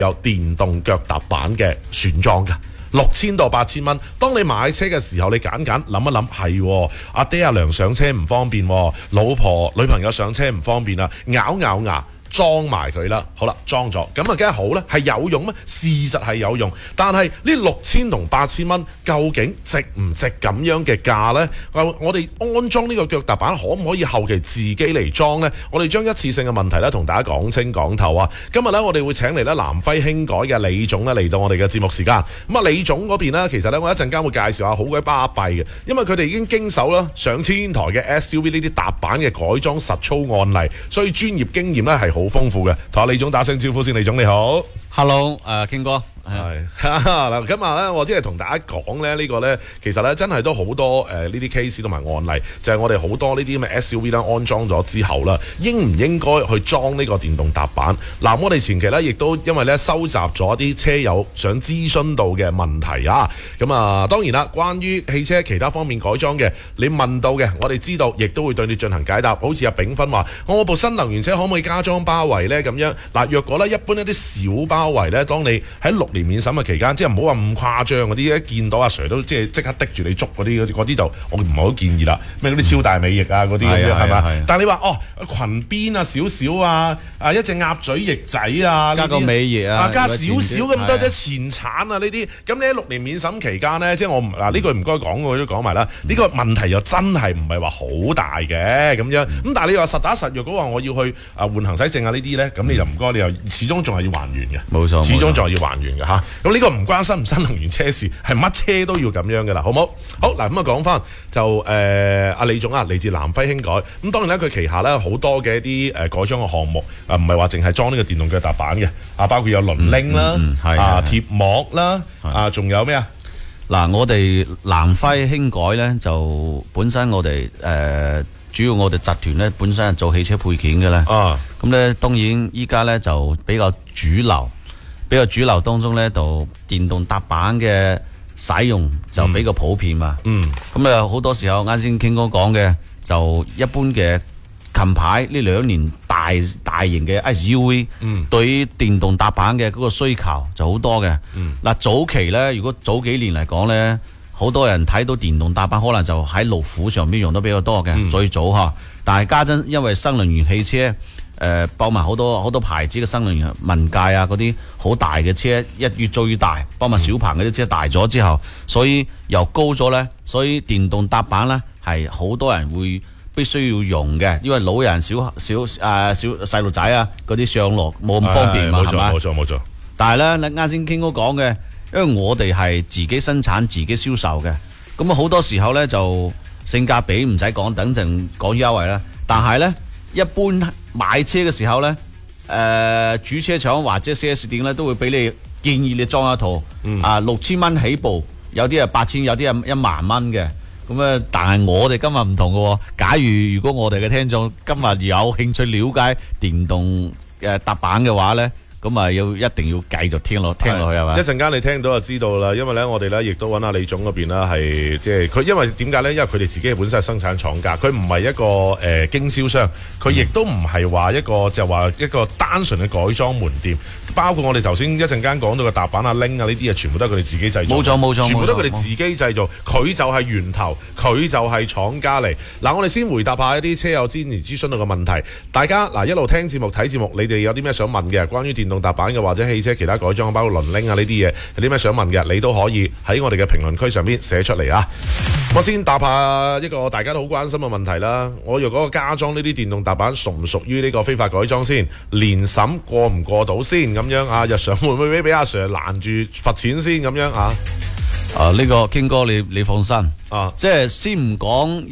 有電動腳踏板嘅選裝㗎。6000到8000蚊，當你買車嘅時候，你揀諗一諗，係阿爹阿娘上車唔方便，老婆女朋友上車唔方便啊，咬牙裝埋佢啦，好啦，裝咗，咁啊梗係好啦，係有用咩？事實係有用，但係呢6000同8000蚊究竟值唔值咁樣嘅價呢？我哋安裝呢個腳踏板可唔可以後期自己嚟裝呢？我哋將一次性嘅問題咧同大家講清講透啊！今日呢，我哋會請嚟咧南輝輕改嘅李總咧嚟到我哋嘅節目時間。咁啊，李總嗰邊呢，其實呢，我一陣間會介紹下好鬼巴閉嘅，因為佢哋已經經手啦上千台嘅 SUV 呢啲踏板嘅改裝實操案例，所以專業經驗呢係好豐富嘅。同阿李總打聲招呼先，李總你好。 Hello， King 哥。 係嗱，今日咧，我即係同大家講咧，呢個咧，其實咧真係都好多呢啲 case 同埋案例，就係我哋好多呢啲咁嘅 SUV 咧安裝咗之後啦，應唔應該去裝呢個電動踏板？嗱，我哋前期咧亦都因為咧收集咗一啲車友想諮詢到嘅問題啊，咁啊當然啦，關於汽車其他方面改裝嘅，你問到嘅，我哋知道，亦都會對你進行解答。好似阿炳芬話：我部新能源車可唔可以加裝包圍咧？咁樣嗱，若果咧一般一啲小包圍咧，當你喺6年免審嘅期間，即係唔好話咁誇張嗰啲，一見到阿 Sir 都即刻滴住你捉嗰啲就我唔係好建議啦。咩嗰啲超大尾翼啊嗰啲咁樣係嘛？但係你話裙邊啊少少啊一隻鴨嘴翼仔啊， 加個尾翼啊， 加少少咁多啲前產啊呢啲，咁你喺6年免審期間呢，即係我嗱呢句唔該講我都講埋啦。呢個問題又真係唔係話好大嘅咁樣。咁但係你話實打實，若果話我要去換行駛證啊呢啲咧，咁你就唔該，你又始終仲係要還原嘅。 冇錯， 始終仲係要還原嘅嚇。咁呢個唔關新能源車事，係乜車都要咁樣嘅啦，好唔好？好嗱，咁啊講翻就阿李總啊，嚟自南輝輕改。咁當然咧，佢旗下咧好多嘅一啲改裝嘅項目唔係話淨係裝呢個電動腳踏板嘅，包括有輪鈴啦，貼膜啦，仲有咩啊？ 嗱，我哋南輝輕改咧就本身我哋主要我哋集團咧本身係做汽車配件嘅咧，咁咧當然依家咧就比較主流當中咧，就電動踏板嘅使用就比較普遍嘛。咁啊好多時候啱先King哥講嘅，就一般嘅近排呢2年大型嘅 SUV，對於電動踏板嘅嗰個需求就好多嘅。嗱，早期咧，如果早幾年嚟講咧，好多人睇到電動踏板可能就喺路虎上面用得比較多嘅，最早嚇。但係家陣因為新能源汽車，包埋好多牌子嘅新能源文界啊，嗰啲好大嘅車越做越大，包埋小鵬嗰啲車大咗之後，所以又高咗咧，所以電動踏板咧係好多人會必須要用嘅，因為老人小細路仔啊嗰啲上落冇咁方便嘛，係嘛？冇錯。但係咧，你啱先King哥講嘅，因為我哋係自己生產自己銷售嘅，咁啊好多時候咧就性價比唔使講，等陣講優惠啦。但係咧，一般買車嘅時候咧，主車廠或者 4S 店咧都會俾你建議你裝一套，6000蚊起步，有啲係8000，有啲係10000蚊嘅。咁但係我哋今日唔同嘅喎。假如果我哋嘅聽眾今日有興趣了解電動踏板嘅話咧，咁啊一定要繼續聽落去係嘛？ 一陣間你聽到就知道啦，因為咧我哋咧亦都揾阿李總嗰邊啦，係即係佢，因為點解咧？因為佢哋自己本身係生產廠家，佢唔係一個經銷商，佢亦都唔係話一個就話一個單純嘅改裝門店。包括我哋頭先一陣間講到嘅踏板啊、鈴啊呢啲啊，全部都係佢哋自己製造。冇錯，全部都係佢哋自己製造。佢就係源頭，佢就係廠家嚟。嗱，我哋先回答下一啲車友之前諮詢到嘅問題。大家嗱一路聽節目睇節目，你哋有啲咩想問嘅？關於電動踏板嘅或者汽車其他改裝，包括輪鈴啊呢啲嘢，有啲咩想問嘅，你都可以喺我哋嘅評論區上邊寫出嚟啊！我先答下一個大家都好關心嘅問題啦。我若果加裝呢啲電動踏板，屬唔屬於呢個非法改裝先？年審過唔過到先？咁樣啊？日常會唔會俾阿 Sir 攔住罰錢先？咁樣啊？ 呢個King哥你放心啊！即係先唔講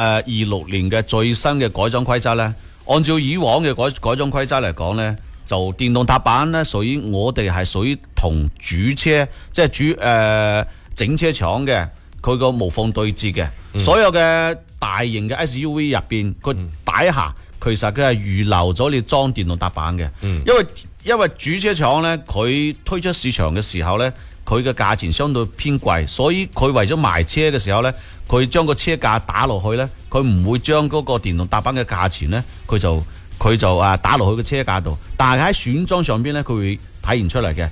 26年嘅最新嘅改裝規則咧，按照以往嘅改裝規則嚟講咧，就電動踏板咧我哋係屬於同主車，即係整車廠嘅佢個無縫對接嘅。所有嘅大型嘅 SUV 入邊，佢底下其實佢係預留咗你裝電動踏板嘅。因為主車廠咧，佢推出市場嘅時候咧，佢嘅價錢相對偏貴，所以佢為咗賣車嘅時候咧，佢將個車價打落去咧，佢唔會將嗰個電動踏板嘅價錢咧，佢就打落去個車價度。但係喺選裝上邊咧，佢會體現出嚟嘅。